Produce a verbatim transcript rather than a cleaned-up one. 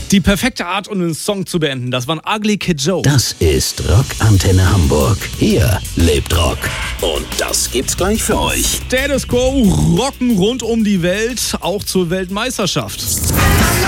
Die perfekte Art, um einen Song zu beenden. Das waren Ugly Kid Joe. Das ist Rockantenne Hamburg. Hier lebt Rock. Und das gibt's gleich für euch. Status Quo, Rocken rund um die Welt, auch zur Weltmeisterschaft.